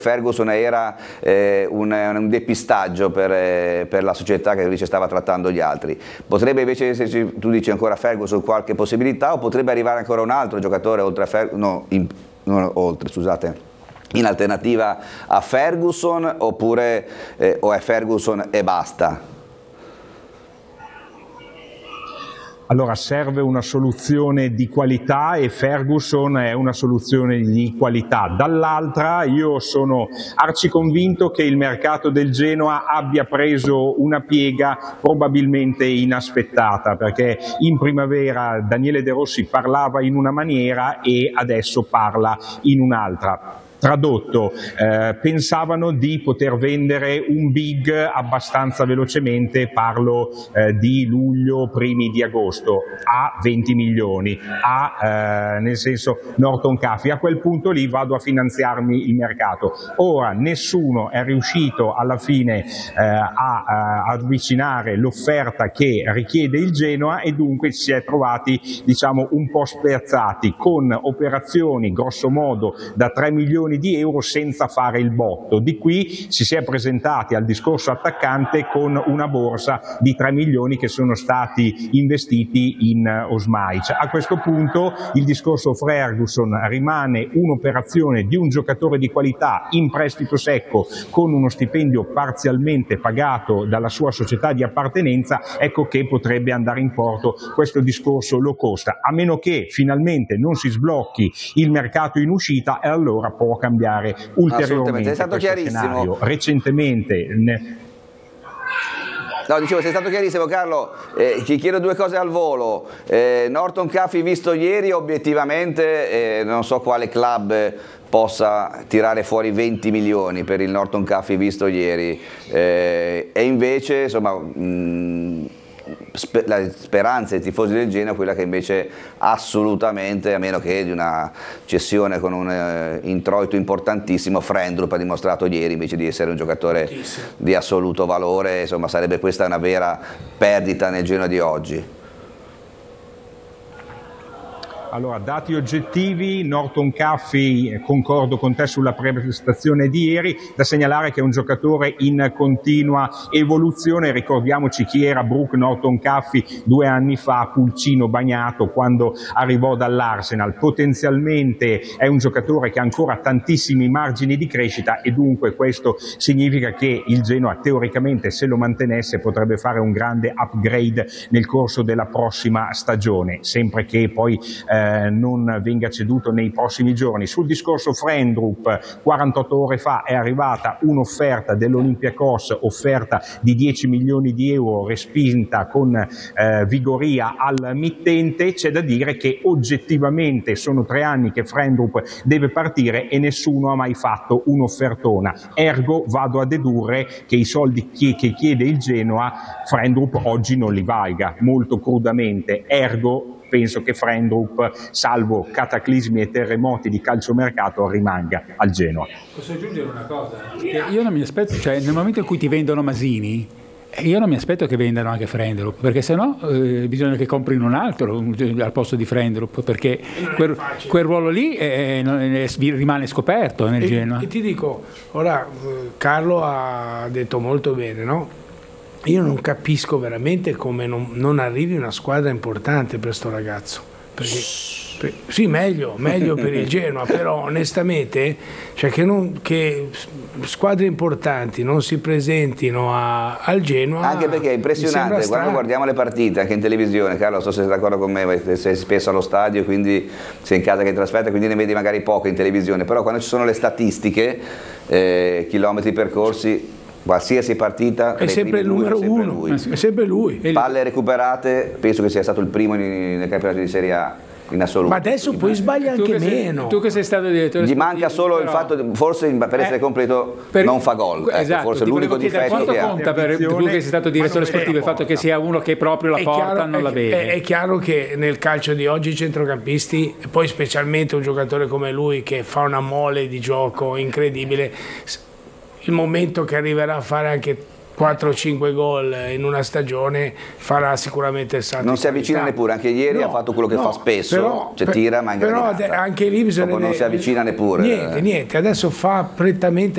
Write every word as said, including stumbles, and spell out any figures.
Ferguson era eh, un, un depistaggio per, eh, per la società che invece stava trattando gli altri. Potrebbe invece esserci, tu dici ancora Ferguson, qualche possibilità, o potrebbe arrivare ancora un altro giocatore oltre a Ferguson, no, in, no, oltre, scusate, in alternativa a Ferguson, oppure eh, o è Ferguson e basta? Allora serve una soluzione di qualità e Ferguson è una soluzione di qualità. Dall'altra io sono arciconvinto che il mercato del Genoa abbia preso una piega probabilmente inaspettata, perché in primavera Daniele De Rossi parlava in una maniera e adesso parla in un'altra. Tradotto, eh, pensavano di poter vendere un big abbastanza velocemente, parlo eh, di luglio, primi di agosto, a venti milioni, a, eh, nel senso Norton Caffey. A quel punto lì vado a finanziarmi il mercato. Ora nessuno è riuscito alla fine eh, a, a avvicinare l'offerta che richiede il Genoa e dunque si è trovati, diciamo, un po' spiazzati con operazioni grosso modo da tre milioni di euro senza fare il botto. Di qui ci si è presentati al discorso attaccante con una borsa di tre milioni che sono stati investiti in Osmaic. A questo punto il discorso Ferguson rimane un'operazione di un giocatore di qualità in prestito secco con uno stipendio parzialmente pagato dalla sua società di appartenenza, ecco che potrebbe andare in porto questo discorso low cost, a meno che finalmente non si sblocchi il mercato in uscita, e allora può cambiare ulteriormente. È stato chiarissimo. Scenario. Recentemente ne... No, dicevo, sei stato chiarissimo Carlo, eh, ti chiedo due cose al volo. eh, Norton Caffey visto ieri, obiettivamente eh, non so quale club possa tirare fuori venti milioni per il Norton Caffey visto ieri, eh, e invece insomma mh, Sper la speranza dei tifosi del Genoa è quella che invece assolutamente, a meno che di una cessione con un eh, introito importantissimo, Frendrup ha dimostrato ieri invece di essere un giocatore di assoluto valore. Insomma, sarebbe questa una vera perdita nel Genoa di oggi. Allora, dati oggettivi, Norton Caffey, concordo con te sulla prestazione di ieri, da segnalare che è un giocatore in continua evoluzione. Ricordiamoci chi era Brooke Norton Caffey due anni fa, pulcino bagnato, quando arrivò dall'Arsenal. Potenzialmente è un giocatore che ha ancora tantissimi margini di crescita e dunque questo significa che il Genoa teoricamente, se lo mantenesse, potrebbe fare un grande upgrade nel corso della prossima stagione, sempre che poi eh, non venga ceduto nei prossimi giorni. Sul discorso Frendrup, quarantotto ore fa è arrivata un'offerta dell'Olympiakos, offerta di dieci milioni di euro, respinta con eh, vigoria al mittente. C'è da dire che oggettivamente sono tre anni che Frendrup deve partire e nessuno ha mai fatto un'offertona, ergo vado a dedurre che i soldi che chiede il Genoa Frendrup oggi non li valga, molto crudamente, ergo penso che Frendrup, salvo cataclismi e terremoti di calciomercato, rimanga al Genoa. Posso aggiungere una cosa? Che io non mi aspetto, cioè nel momento in cui ti vendono Masini, io non mi aspetto che vendano anche Frendrup, perché sennò eh, bisogna che comprino un altro al posto di Frendrup, perché quel, quel ruolo lì è, è, rimane scoperto nel e, Genoa. E ti dico, ora Carlo ha detto molto bene, no? Io non capisco veramente come non, non arrivi una squadra importante per sto ragazzo, perché per, sì, meglio, meglio per il Genoa, però onestamente, cioè che, non, che squadre importanti non si presentino a, al Genoa, anche perché è impressionante quando guardiamo le partite anche in televisione. Carlo, non so se sei d'accordo con me, sei spesso allo stadio, quindi sei in casa che in trasferta, quindi ne vedi magari poco in televisione, però quando ci sono le statistiche, eh, chilometri percorsi, qualsiasi partita è sempre il numero uno, è sempre lui. Palle recuperate, penso che sia stato il primo nel campionato di Serie A in assoluto. Ma adesso poi sbaglia anche tu meno. Sei, tu che sei stato direttore gli manca solo però, il fatto, forse per essere eh, completo per, non fa gol, ecco, esatto, forse l'unico difetto quanto che ha. conta per tu che sei stato direttore sportivo il fatto che sia uno che proprio la è porta chiaro, non la vede. È, è chiaro che nel calcio di oggi i centrocampisti, e poi specialmente un giocatore come lui che fa una mole di gioco incredibile, il momento che arriverà a fare anche quattro cinque gol in una stagione farà sicuramente il salto. Non si avvicina neppure, anche ieri no, ha fatto quello che no, fa spesso, però, cioè per, tira ma però anche lì bisogna non si avvicina neppure. Niente, niente, adesso fa prettamente